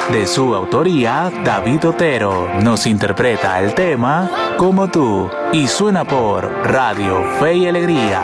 De su autoría, David Otero nos interpreta el tema Como tú y suena por Radio Fe y Alegría.